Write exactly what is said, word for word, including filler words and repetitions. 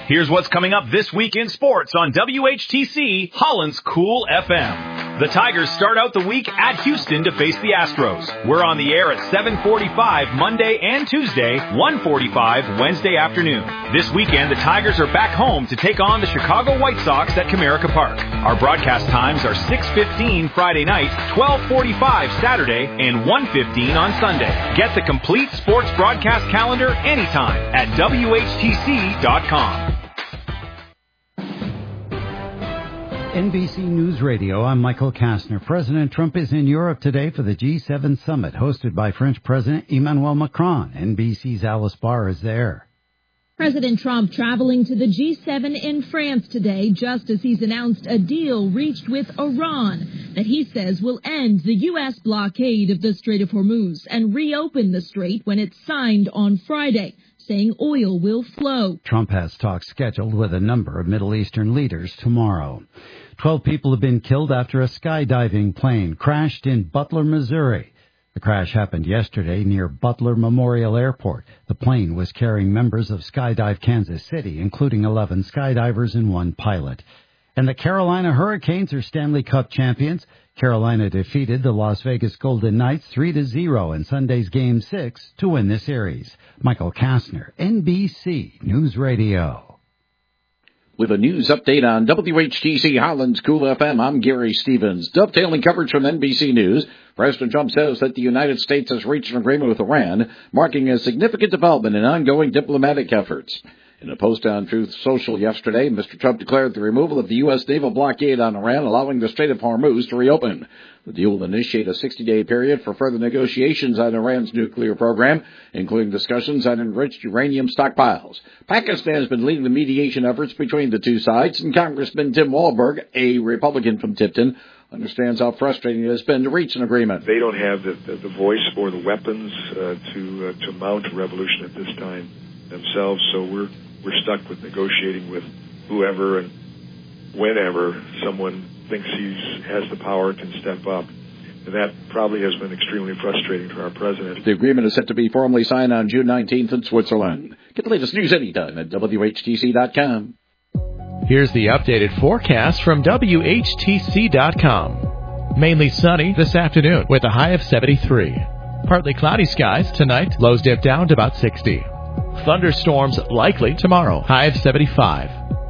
Here's what's coming up this week in sports on W H T C, Holland's Cool F M. The Tigers start out the week at Houston to face the Astros. We're on the air at seven forty-five Monday and Tuesday, one forty-five Wednesday afternoon. This weekend, the Tigers are back home to take on the Chicago White Sox at Comerica Park. Our broadcast times are six fifteen Friday night, twelve forty-five Saturday, and one fifteen on Sunday. Get the complete sports broadcast calendar anytime at W H T C dot com. N B C News Radio, I'm Michael Kastner. President Trump is in Europe today for the G seven summit hosted by French President Emmanuel Macron. N B C's Alice Barr is there. President Trump traveling to the G seven in France today just as he's announced a deal reached with Iran that he says will end the U S blockade of the Strait of Hormuz and reopen the strait when it's signed on Friday, saying oil will flow. Trump has talks scheduled with a number of Middle Eastern leaders tomorrow. Twelve people have been killed after a skydiving plane crashed in Butler, Missouri. The crash happened yesterday near Butler Memorial Airport. The plane was carrying members of Skydive Kansas City, including eleven skydivers and one pilot. And the Carolina Hurricanes are Stanley Cup champions. Carolina defeated the Las Vegas Golden Knights three to zero in Sunday's Game six to win the series. Michael Kastner, N B C News Radio. With a news update on W H T C Holland's Cool F M, I'm Gary Stevens. Dovetailing coverage from N B C News, President Trump says that the United States has reached an agreement with Iran, marking a significant development in ongoing diplomatic efforts. In a post on Truth Social yesterday, Mister Trump declared the removal of the U S naval blockade on Iran, allowing the Strait of Hormuz to reopen. The deal will initiate a sixty-day period for further negotiations on Iran's nuclear program, including discussions on enriched uranium stockpiles. Pakistan has been leading the mediation efforts between the two sides, and Congressman Tim Walberg, a Republican from Tipton, understands how frustrating it has been to reach an agreement. They don't have the, the, the voice or the weapons uh, to uh, to mount a revolution at this time themselves, so we're we're stuck with negotiating with whoever and whenever someone thinks he has the power and can step up. And that probably has been extremely frustrating to our president. The agreement is set to be formally signed on June nineteenth in Switzerland. Get the latest news anytime at W H T C dot com. Here's the updated forecast from W H T C dot com. Mainly sunny this afternoon with a high of seventy-three. Partly cloudy skies tonight, lows dip down to about sixty. Thunderstorms likely tomorrow, high of seventy-five.